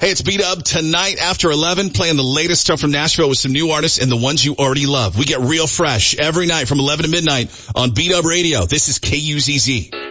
Hey, it's B-Dub tonight after 11, playing the latest stuff from Nashville with some new artists and the ones you already love. We get real fresh every night from 11 to midnight on B-Dub Radio. This is KUZZ.